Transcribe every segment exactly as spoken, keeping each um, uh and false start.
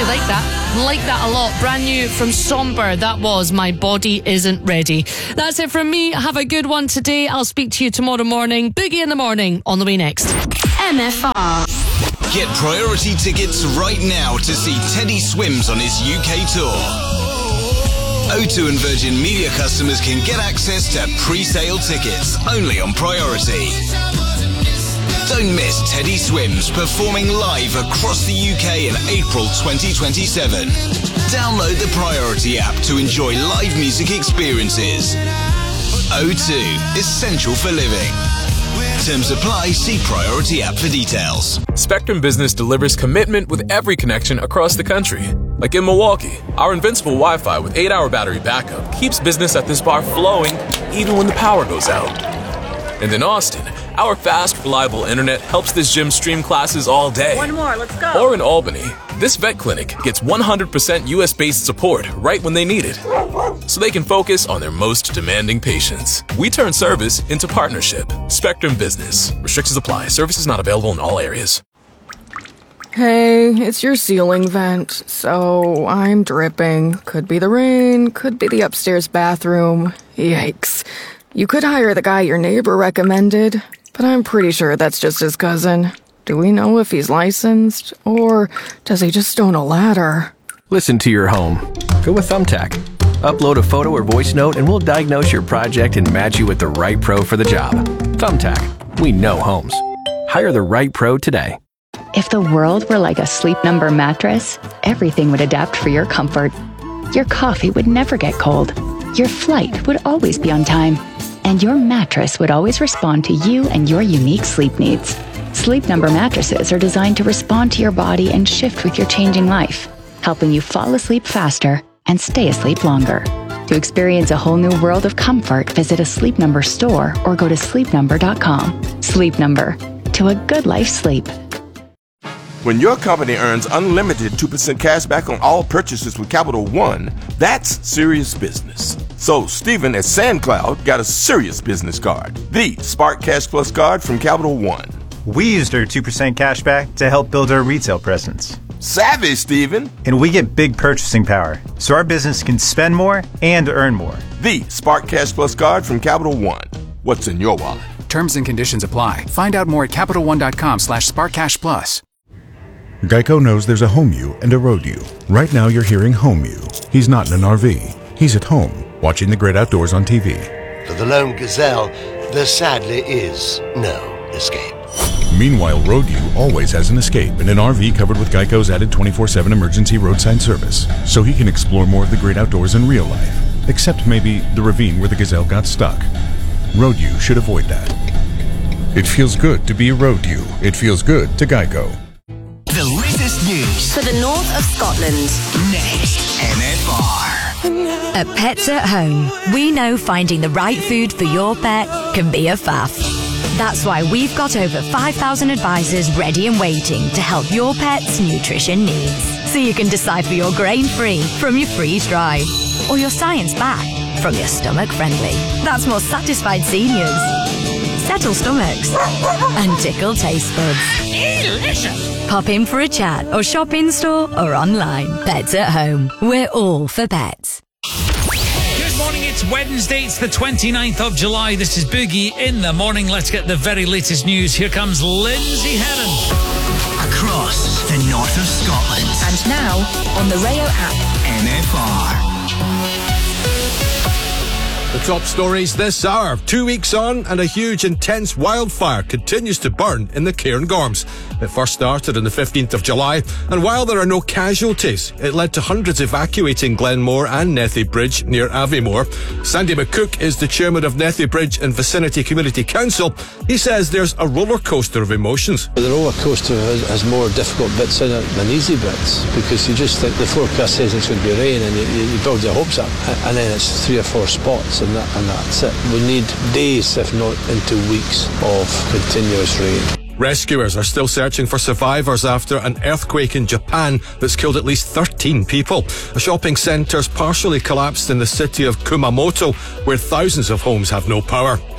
really like that. Like that a lot. Brand new from Somber. That was My Body Isn't Ready. That's it from me. Have a good one today. I'll speak to you tomorrow morning. Boogie in the morning on the way next. M F R. Get priority tickets right now to see Teddy Swims on his U K tour. O two and Virgin Media customers can get access to pre-sale tickets only on Priority. Don't miss Teddy Swims performing live across the U K in April twenty twenty-seven. Download the Priority app to enjoy live music experiences. O two, essential for living. Terms apply. See Priority app for details. Spectrum Business delivers commitment with every connection across the country. Like in Milwaukee, our invincible Wi-Fi with eight hour battery backup keeps business at this bar flowing even when the power goes out. And in Austin, our fast, reliable internet helps this gym stream classes all day. One more, let's go. Or in Albany, this vet clinic gets one hundred percent U S-based support right when they need it, so they can focus on their most demanding patients. We turn service into partnership. Spectrum Business. Restrictions apply. Services not available in all areas. Hey, it's your ceiling vent. So I'm dripping. Could be the rain, could be the upstairs bathroom. Yikes. You could hire the guy your neighbor recommended, but I'm pretty sure that's just his cousin. Do we know if he's licensed, or does he just own a ladder? Listen to your home. Go with Thumbtack. Upload a photo or voice note and we'll diagnose your project and match you with the right pro for the job. Thumbtack. We know homes. Hire the right pro today. If the world were like a Sleep Number mattress, everything would adapt for your comfort. Your coffee would never get cold. Your flight would always be on time. And your mattress would always respond to you and your unique sleep needs. Sleep Number mattresses are designed to respond to your body and shift with your changing life, helping you fall asleep faster and stay asleep longer. To experience a whole new world of comfort, visit a Sleep Number store or go to sleep number dot com. Sleep Number. To a good life's sleep. When your company earns unlimited two percent cash back on all purchases with Capital One, that's serious business. So Stephen at SandCloud got a serious business card, the Spark Cash Plus card from Capital One. We used our two percent cash back to help build our retail presence. Savvy, Stephen. And we get big purchasing power, so our business can spend more and earn more. The Spark Cash Plus card from Capital One. What's in your wallet? Terms and conditions apply. Find out more at capital one dot com slash spark cash plus. Geico knows there's a home you and a road you. Right now you're hearing home you. He's not in an R V. He's at home, watching the great outdoors on T V. For the lone gazelle, there sadly is no escape. Meanwhile, road you always has an escape in an R V covered with Geico's added twenty-four seven emergency roadside service, so he can explore more of the great outdoors in real life, except maybe the ravine where the gazelle got stuck. Road you should avoid that. It feels good to be a road you. It feels good to Geico. The latest news For the north of Scotland. next. M F R. At Pets at Home, we know finding the right food for your pet can be a faff. That's why we've got over five thousand advisors ready and waiting to help your pet's nutrition needs. So you can decipher your grain-free from your freeze-dry, or your science-backed from your stomach-friendly. That's more satisfied seniors, settle stomachs, and tickle taste buds. Delicious! Pop in for a chat or shop in-store or online. Pets at Home. We're all for pets. Good morning, it's Wednesday, it's the twenty-ninth of July. This is Boogie in the morning. Let's get the very latest news. Here comes Lindsay Heron. Across the north of Scotland. And now, on the Rayo app. M F R. The top stories this hour. Two weeks on and a huge intense wildfire continues to burn in the Cairngorms. It first started on the fifteenth of July, and while there are no casualties, it led to hundreds evacuating Glenmore and Nethy Bridge near Aviemore. Sandy McCook is the chairman of Nethy Bridge and Vicinity Community Council. He says there's a roller coaster of emotions. The roller coaster has, has more difficult bits in it than easy bits, because you just think the forecast says it's going to be rain and you, you build your hopes up, and then it's three or four spots and, that, and that's it. We need days, if not into weeks, of continuous rain. Rescuers are still searching for survivors after an earthquake in Japan that's killed at least thirteen people. A shopping centre's partially collapsed in the city of Kumamoto, where thousands of homes have no power.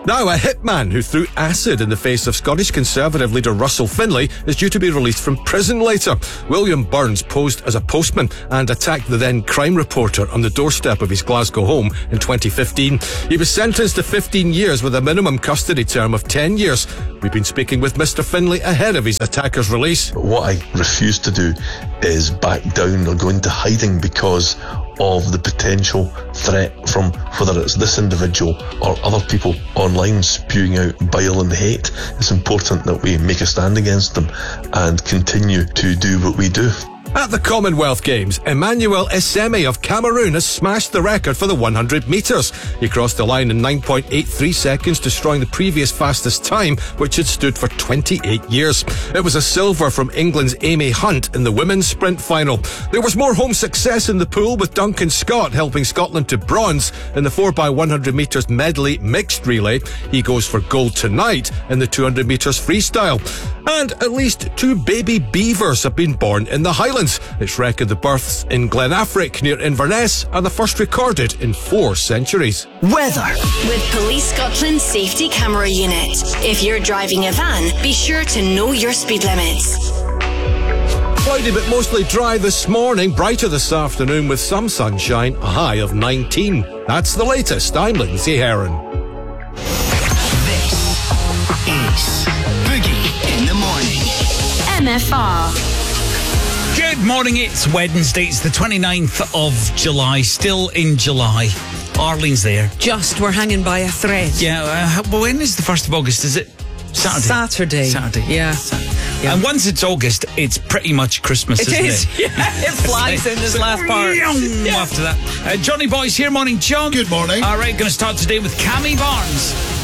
Now, a hitman who threw acid in the face of Scottish Conservative leader Russell Finlay is due to be released from prison later. William Burns posed as a postman and attacked the then crime reporter on the doorstep of his Glasgow home in twenty fifteen. He was sentenced to fifteen years with a minimum custody term of ten years. We've been speaking with Mister Finlay ahead of his attacker's release. What I refuse to do is back down or go into hiding because of the potential threat from whether it's this individual or other people online spewing out bile and hate. It's important that we make a stand against them and continue to do what we do. At the Commonwealth Games, Emmanuel Eseme of Cameroon has smashed the record for the one hundred metres. He crossed the line in nine point eight three seconds, destroying the previous fastest time, which had stood for twenty-eight years. It was a silver from England's Amy Hunt in the women's sprint final. There was more home success in the pool, with Duncan Scott helping Scotland to bronze in the four by one hundred metres medley mixed relay. He goes for gold tonight in the two hundred metres freestyle. And at least two baby beavers have been born in the Highlands. It's reckoned the births in Glenafric near Inverness are the first recorded in four centuries. Weather. With Police Scotland's safety camera unit. If you're driving a van, be sure to know your speed limits. Cloudy but mostly dry this morning, brighter this afternoon with some sunshine, a high of nineteen. That's the latest. I'm Lindsay Heron. This is Boogie in the Morning. M F R. Good morning, it's Wednesday, it's the twenty-ninth of July, still in July. Arlene's there. Just, we're hanging by a thread. Yeah, uh, well, when is the first of August? Is it Saturday? Saturday. Saturday. Yeah. yeah. And once it's August, it's pretty much Christmas, it isn't is. it? Yeah, it flies in this last part. Yeah. After that. Uh, Johnny Boy's here, morning, John. Good morning. All right, going to start today with Cammy Barnes.